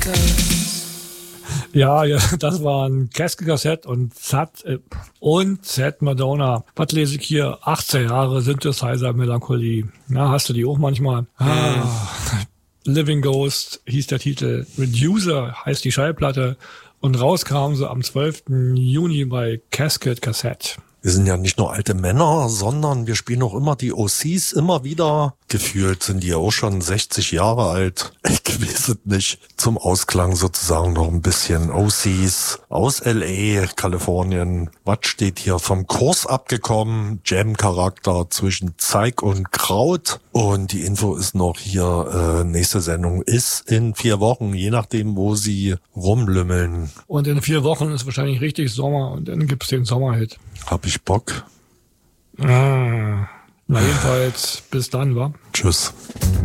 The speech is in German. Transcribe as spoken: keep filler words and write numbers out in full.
Ja, ja, das war ein Casket-Kassett und Zat äh, und Zat Madonna. Was lese ich hier? achtzehn Jahre Synthesizer-Melancholie. Na, hast du die auch manchmal? Ah, Living Ghost hieß der Titel. Reducer heißt die Schallplatte. Und raus kam sie am zwölften Juni bei Casket Cassette. Wir sind ja nicht nur alte Männer, sondern wir spielen auch immer die O Cs immer wieder. Gefühlt sind die ja auch schon sechzig Jahre alt. Ich weiß es nicht. Zum Ausklang sozusagen noch ein bisschen O Cs aus L A, Kalifornien. Was steht hier? Vom Kurs abgekommen. Jam-Charakter zwischen Zeig und Kraut. Und die Info ist noch hier, äh, nächste Sendung ist in vier Wochen, je nachdem, wo sie rumlümmeln. Und in vier Wochen ist wahrscheinlich richtig Sommer und dann gibt's den Sommerhit. Hab ich Bock? Ah, na jedenfalls bis dann, wa? Tschüss.